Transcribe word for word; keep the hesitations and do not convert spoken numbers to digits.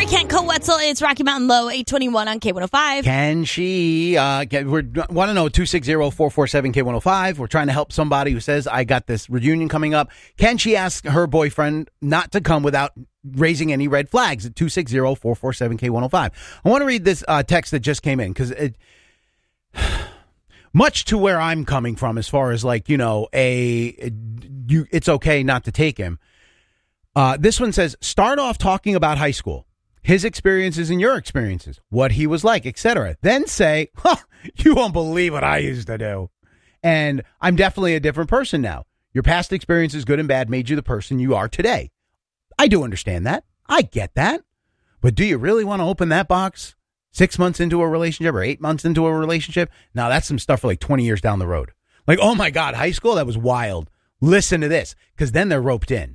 Lori Kent, Cole Wetzel. It's Rocky Mountain Low, eight twenty-one on K one oh five. Can she, uh, get, we want to know, two six zero, four four seven, K one oh five. We're trying to help somebody who says, I got this reunion coming up. Can she ask her boyfriend not to come without raising any red flags at two six zero, four four seven, K one oh five? I want to read this uh, text that just came in because it, much to where I'm coming from as far as like, you know, a, you, it's okay not to take him. Uh, this one says, start off talking about high school, his experiences and your experiences, what he was like, et cetera. Then say, huh, you won't believe what I used to do. And I'm definitely a different person now. Your past experiences, good and bad, made you the person you are today. I do understand that. I get that. But do you really want to open that box six months into a relationship or eight months into a relationship? Now, that's some stuff for like twenty years down the road. Like, oh, my God, high school, that was wild. Listen to this, because then they're roped in.